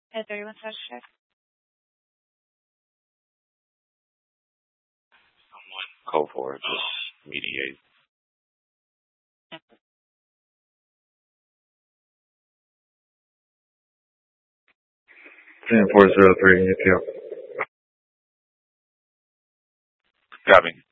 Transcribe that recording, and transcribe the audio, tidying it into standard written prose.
Heather, you want to check? Go for it. Just mediate. 403, you too. Grabbing.